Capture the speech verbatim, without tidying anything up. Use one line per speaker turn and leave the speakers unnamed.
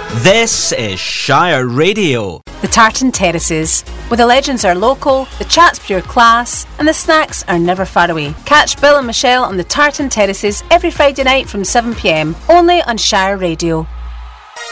This is Shire Radio.
The Tartan Terraces, where the legends are local, the chat's pure class, and the snacks are never far away. Catch Bill and Michelle on the Tartan Terraces every Friday night from seven p m, only on Shire Radio.